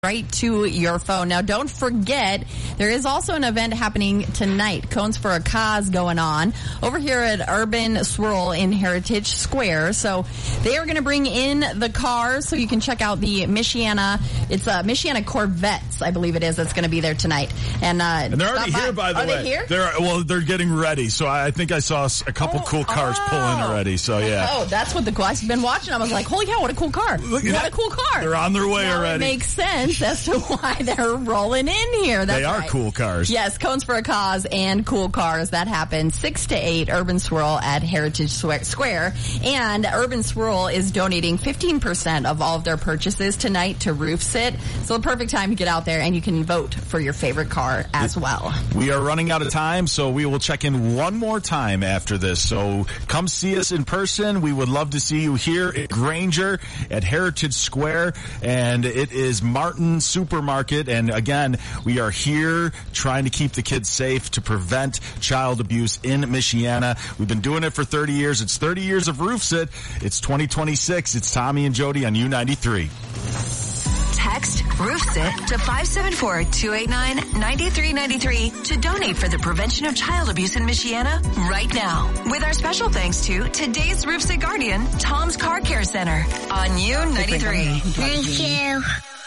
right to your phone. Now, don't forget, there is also an event happening tonight. Cones for a Cause going on over here at Urban Swirl in Heritage Square. So they are going to bring in the cars so you can check out the Michiana. It's Michiana Corvettes, I believe it is, that's going to be there tonight. And they're already here, by the way. Are they here? They're getting ready. So I think I saw a couple cool cars pull in already. So yeah. Oh, that's what I've been watching. I was like, holy cow, what a cool car. What a cool car. They're on their way already. It makes sense as to why they're rolling in here. They are cool cars. Yes, Cones for a Cause and cool cars. That happens 6 to 8, Urban Swirl at Heritage Square. And Urban Swirl is donating 15% of all of their purchases tonight to Roof Sit. So the perfect time to get out there, and you can vote for your favorite car as well. We are running out of time, so we will check in one more time after this. So come see us in person. We would love to see you here at Granger at Heritage Square. And it is Martin Supermarket, and again, we are here trying to keep the kids safe to prevent child abuse in Michiana. We've been doing it for 30 years. It's 30 years of Roof Sit. It's 2026. It's Tommy and Jody on U93. Text RoofSit to 574-289-9393 to donate for the prevention of child abuse in Michiana right now. With our special thanks to today's RoofSit guardian, Tom's Car Care Center on U93. Thank you.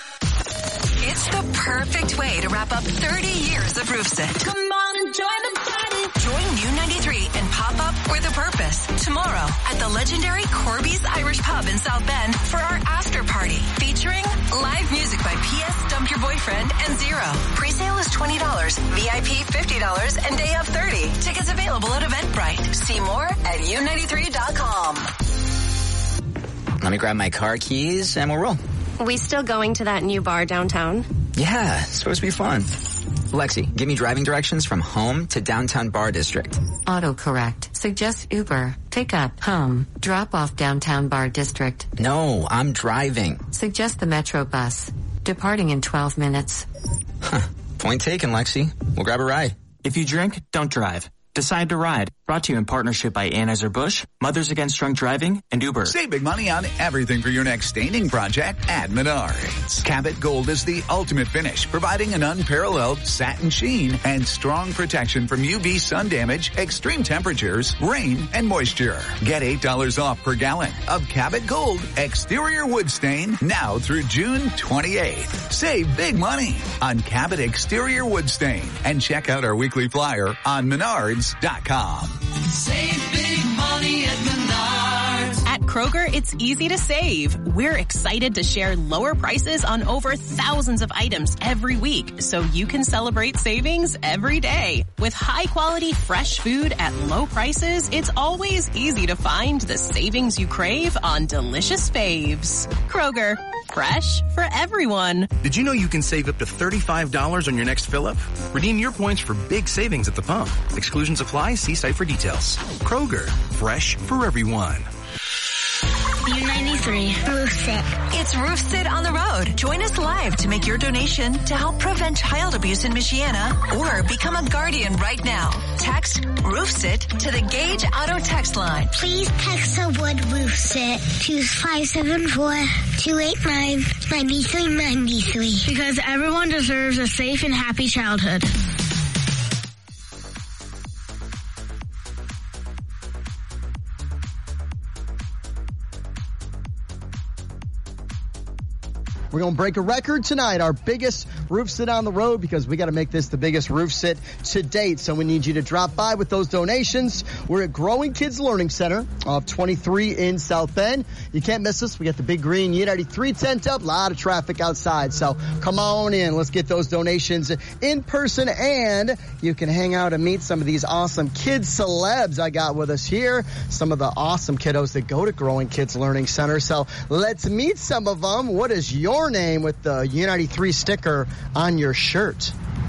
It's the perfect way to wrap up 30 years of RoofSit. Come on and join the party. Join U93 and pop up with a purpose tomorrow at the legendary Corby's Irish Pub in South Bend for our after party featuring live music by P.S. Dump Your Boyfriend and Zero. Pre-sale is $20, VIP $50, and day of $30. Tickets available at Eventbrite. See more at U93.com. Let me grab my car keys and we'll roll. We still going to that new bar downtown? Yeah, it's supposed to be fun. Lexi, give me driving directions from home to downtown bar district. Autocorrect. Suggest Uber. Pick up, home. Drop off downtown bar district. No, I'm driving. Suggest the Metro bus. Departing in 12 minutes. Point taken, Lexi. We'll grab a ride. If you drink, don't drive. Decide to ride. Brought to you in partnership by Anheuser-Busch, Mothers Against Drunk Driving, and Uber. Save big money on everything for your next staining project at Menards. Cabot Gold is the ultimate finish, providing an unparalleled satin sheen and strong protection from UV sun damage, extreme temperatures, rain, and moisture. Get $8 off per gallon of Cabot Gold exterior wood stain now through June 28th. Save big money on Cabot exterior wood stain and check out our weekly flyer on Menards.com. Save big money at Menards. At Kroger, it's easy to save. We're excited to share lower prices on over thousands of items every week, so you can celebrate savings every day. With high-quality, fresh food at low prices, it's always easy to find the savings you crave on delicious faves. Kroger, fresh for everyone. Did you know you can save up to $35 on your next fill-up? Redeem your points for big savings at the pump. Exclusions apply. See site for details. Kroger, fresh for everyone. U93 Roof Sit. It's Roof Sit on the road. Join us live to make your donation to help prevent child abuse in Michiana or become a guardian right now. Text Roof Sit to the Gage Auto text line. Please text the word Roof Sit to 574-289-9393. Because everyone deserves a safe and happy childhood. We're going to break a record tonight, our biggest roof sit on the road, because we got to make this the biggest roof sit to date. So we need you to drop by with those donations. We're at Growing Kids Learning Center off 23 in South Bend. You can't miss us. We got the big green U93 tent up, a lot of traffic outside. So come on in. Let's get those donations in person, and you can hang out and meet some of these awesome kids celebs I got with us here. Some of the awesome kiddos that go to Growing Kids Learning Center. So let's meet some of them. What is your name with the U93 sticker on your shirt?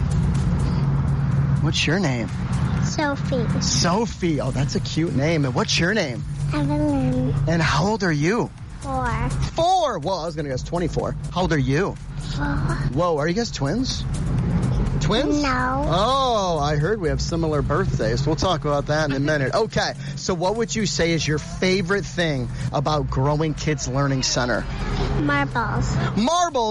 What's your name? Sophie. Sophie. Oh, that's a cute name. And what's your name? Evelyn. And how old are you? 4. 4. Well, I was going to guess 24. How old are you? 4. Whoa, are you guys twins? Twins? No. Oh, I heard we have similar birthdays. We'll talk about that in a minute. Okay, so what would you say is your favorite thing about Growing Kids Learning Center? Marbles. Marbles?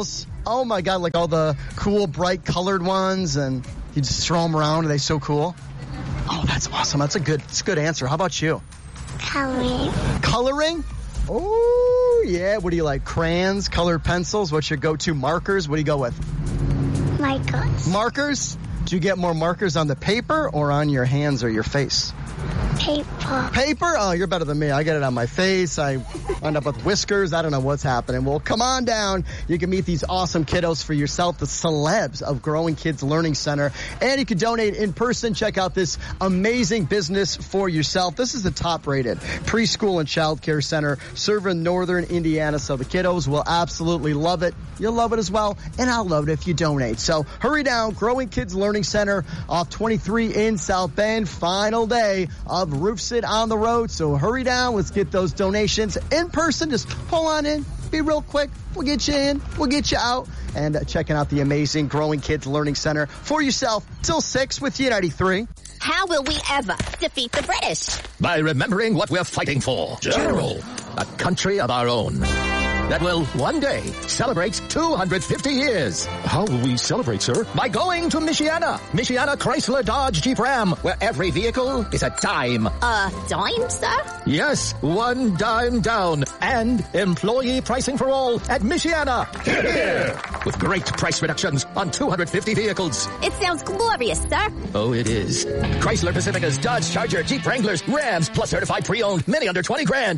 Oh my God, like all the cool, bright colored ones, and you just throw them around. Are they so cool? Oh, that's awesome. That's a good answer. How about you? Coloring. Coloring? Oh, yeah. What do you like? Crayons, colored pencils? What's your go-to markers? What do you go with? Markers. Markers? Do you get more markers on the paper or on your hands or your face? Paper. Paper? Oh, you're better than me. I get it on my face. I end up with whiskers. I don't know what's happening. Well, come on down. You can meet these awesome kiddos for yourself, the celebs of Growing Kids Learning Center. And you can donate in person. Check out this amazing business for yourself. This is the top-rated preschool and child care center serving northern Indiana. So the kiddos will absolutely love it. You'll love it as well. And I'll love it if you donate. So hurry down. Growing Kids Learning Center off 23 in South Bend. Final day of Roof Sit on the road. So hurry down. Let's get those donations in person. Just pull on in. Be real quick. We'll get you in. We'll get you out. And checking out the amazing Growing Kids Learning Center for yourself till 6 with U93. How will we ever defeat the British? By remembering what we're fighting for. General. A country of our own. That will one day celebrate 250 years. How will we celebrate, sir? By going to Michiana. Michiana Chrysler Dodge Jeep Ram, where every vehicle is a dime. A dime, sir? Yes, 1 dime down. And employee pricing for all at Michiana. Yeah. With great price reductions on 250 vehicles. It sounds glorious, sir. Oh, it is. Chrysler Pacificas, Dodge Charger, Jeep Wranglers, Rams, plus certified pre-owned, many under 20 grand.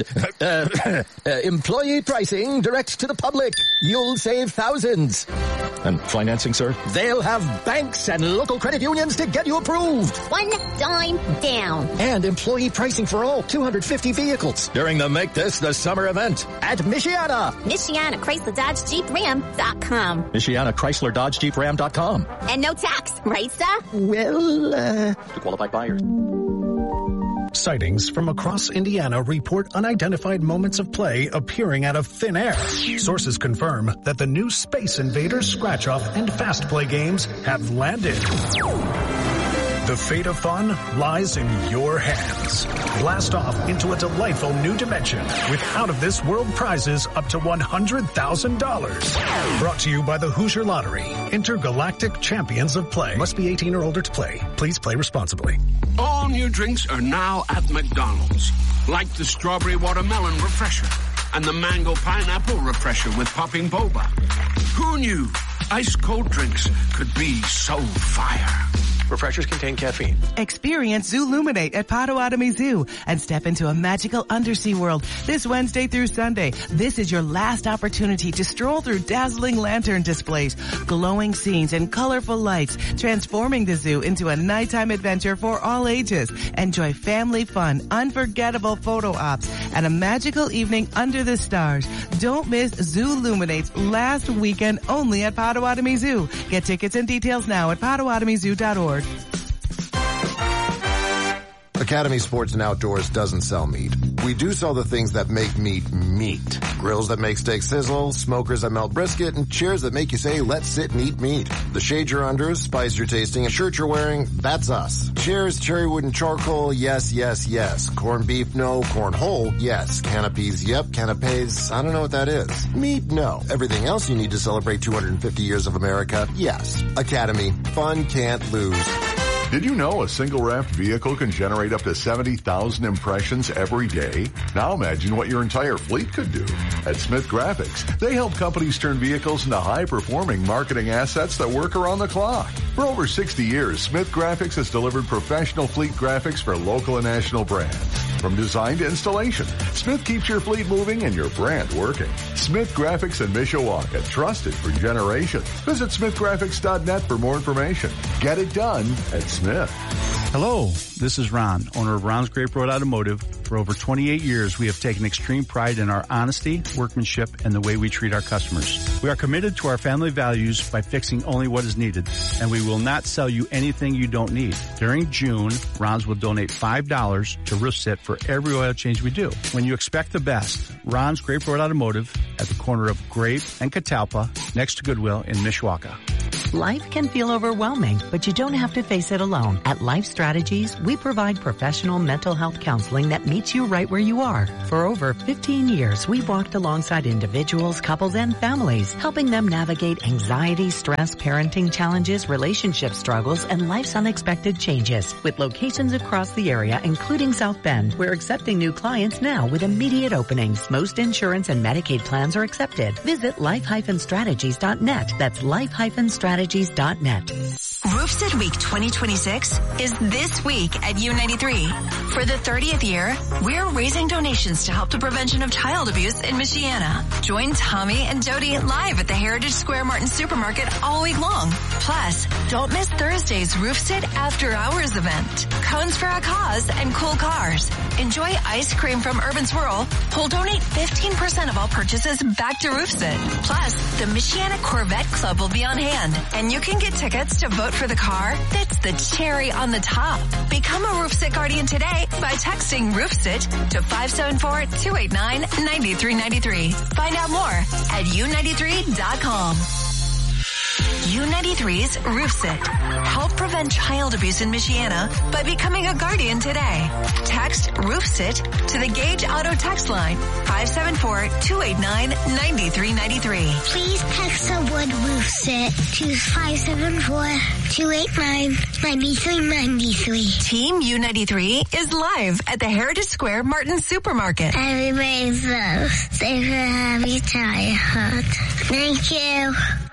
Employee pricing direct to the public. You'll save thousands. And financing, sir? They'll have banks and local credit unions to get you approved. 1 dime down. And employee pricing for all 250 vehicles during the Make This the Summer event at Michiana. Michiana Chrysler Dodge Jeep Ram.com. Michiana Chrysler Dodge Jeep Ram.com. And no tax, right, sir? Well, to qualified buyers. Sightings from across Indiana report unidentified moments of play appearing out of thin air. Sources confirm that the new Space Invaders Scratch-Off and Fast Play games have landed. The fate of fun lies in your hands. Blast off into a delightful new dimension with out-of-this-world prizes up to $100,000. Brought to you by the Hoosier Lottery, Intergalactic Champions of Play. Must be 18 or older to play. Please play responsibly. All new drinks are now at McDonald's, like the Strawberry Watermelon Refresher and the Mango Pineapple Refresher with popping boba. Who knew ice-cold drinks could be so fire? Refreshers contain caffeine. Experience Zooluminate at Potawatomi Zoo and step into a magical undersea world this Wednesday through Sunday. This is your last opportunity to stroll through dazzling lantern displays, glowing scenes, and colorful lights, transforming the zoo into a nighttime adventure for all ages. Enjoy family fun, unforgettable photo ops, and a magical evening under the stars. Don't miss Zooluminate's last weekend only at Potawatomi Zoo. Get tickets and details now at PotawatomiZoo.org. Academy Sports and Outdoors doesn't sell meat. We do sell the things that make meat meat. Grills that make steak sizzle, smokers that melt brisket, and chairs that make you say, let's sit and eat meat. The shade you're under, spice you're tasting, and shirt you're wearing, that's us. Chairs, cherry wood, and charcoal, yes, yes, yes. Corned beef, no. Corn whole, yes. Canopies, yep. Canapes, I don't know what that is. Meat, no. Everything else you need to celebrate 250 years of America, yes. Academy, fun can't lose. Did you know a single wrapped vehicle can generate up to 70,000 impressions every day? Now imagine what your entire fleet could do. At Smith Graphics, they help companies turn vehicles into high-performing marketing assets that work around the clock. For over 60 years, Smith Graphics has delivered professional fleet graphics for local and national brands. From design to installation, Smith keeps your fleet moving and your brand working. Smith Graphics in Mishawaka, trusted for generations. Visit smithgraphics.net for more information. Get it done at Smith. Hello, this is Ron, owner of Ron's Grape Road Automotive. For over 28 years, we have taken extreme pride in our honesty, workmanship, and the way we treat our customers. We are committed to our family values by fixing only what is needed, and we will not sell you anything you don't need. During June, Ron's will donate $5 to Roof Sit for every oil change we do. When you expect the best, Ron's Grape Road Automotive at the corner of Grape and Catalpa, next to Goodwill in Mishawaka. Life can feel overwhelming, but you don't have to face it alone. At Life Strategies, we provide professional mental health counseling that meets you right where you are. For over 15 years, we've walked alongside individuals, couples, and families, helping them navigate anxiety, stress, parenting challenges, relationship struggles, and life's unexpected changes. With locations across the area, including South Bend, we're accepting new clients now with immediate openings. Most insurance and Medicaid plans are accepted. Visit life-strategies.net. That's life-strategies.net. Roofsit Week 2026 is this week at U93. For the 30th year, we're raising donations to help the prevention of child abuse in Michiana. Join Tommy and Jody live at the Heritage Square Martin Supermarket all week long. Plus, don't miss Thursday's Roofsit After Hours event. Cones for a Cause and cool cars. Enjoy ice cream from Urban Swirl. We'll donate 15% of all purchases back to Roofsit. Plus, the Michiana Corvette Club will be on hand, and you can get tickets to vote for the car that's the cherry on the top. Become a Roofsit Guardian today by texting Roofsit to 574-289-9393. Find out more at u93.com. U93's Roofsit. Help prevent child abuse in Michiana by becoming a guardian today. Text Roofsit to the Gage Auto text line 574-289-9393. Please text the word Roofsit to 574-289-9393. Team U93 is live at the Heritage Square Martin Supermarket. Everybody's safe and happy childhood. Thank you.